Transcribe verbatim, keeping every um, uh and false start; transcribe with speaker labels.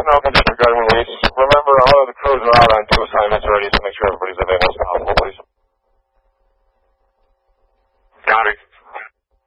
Speaker 1: Falcon, disregarding release. Remember, all of the crews are out on two assignments already, so make sure everybody's available as possible, please.